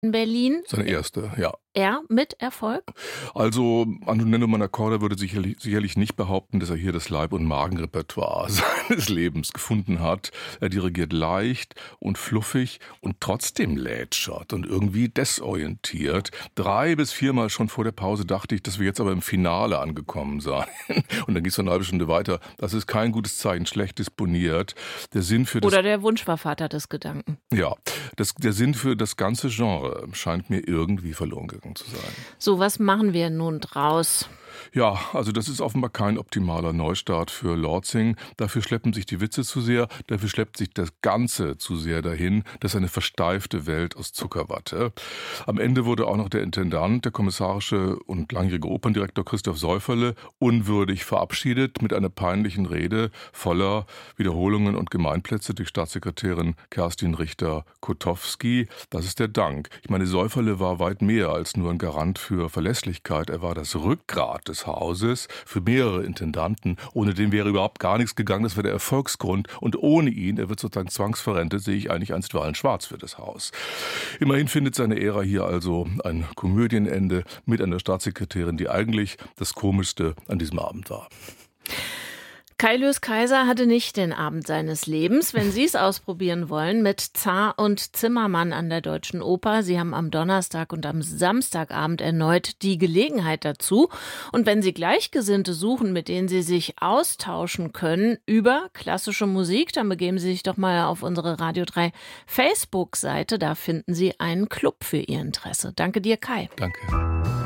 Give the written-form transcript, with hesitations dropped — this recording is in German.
in Berlin. Seine erste, ja. Er mit Erfolg? Also, Antonello Manacorda würde sicherlich nicht behaupten, dass er hier das Leib- und Magenrepertoire seines Lebens gefunden hat. Er dirigiert leicht und fluffig und trotzdem lätschert und irgendwie desorientiert. 3 bis 4 Mal schon vor der Pause dachte ich, dass wir jetzt aber im Finale angekommen seien. Und dann geht es eine halbe Stunde weiter. Das ist kein gutes Zeichen, schlecht disponiert. Der Sinn für das, Oder der Wunsch war Vater des Gedanken. ja, der Sinn für das ganze Genre scheint mir irgendwie verloren gegangen zu sein. So, was machen wir nun draus? Ja, also das ist offenbar kein optimaler Neustart für Lortzing. Dafür schleppen sich die Witze zu sehr, dafür schleppt sich das Ganze zu sehr dahin. Das ist eine versteifte Welt aus Zuckerwatte. Am Ende wurde auch noch der Intendant, der kommissarische und langjährige Operndirektor Christoph Säuferle, unwürdig verabschiedet mit einer peinlichen Rede voller Wiederholungen und Gemeinplätze durch Staatssekretärin Kerstin Richter-Kotowski. Das ist der Dank. Ich meine, Säuferle war weit mehr als nur ein Garant für Verlässlichkeit. Er war das Rückgrat des Hauses für mehrere Intendanten. Ohne den wäre überhaupt gar nichts gegangen. Das wäre der Erfolgsgrund. Und ohne ihn, er wird sozusagen zwangsverrentet, sehe ich eigentlich einstweilen schwarz für das Haus. Immerhin findet seine Ära hier also ein Komödienende mit einer Staatssekretärin, die eigentlich das Komischste an diesem Abend war. Kai Lös-Kaiser hatte nicht den Abend seines Lebens. Wenn Sie es ausprobieren wollen, mit Zar und Zimmermann an der Deutschen Oper. Sie haben am Donnerstag und am Samstagabend erneut die Gelegenheit dazu. Und wenn Sie Gleichgesinnte suchen, mit denen Sie sich austauschen können über klassische Musik, dann begeben Sie sich doch mal auf unsere Radio 3 Facebook-Seite. Da finden Sie einen Club für Ihr Interesse. Danke dir, Kai. Danke.